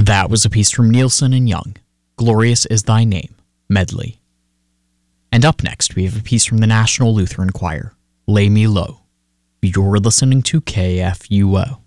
That was a piece from Nielsen and Young, Glorious is Thy Name, medley. And up next, we have a piece from the National Lutheran Choir, Lay Me Low. You're listening to KFUO.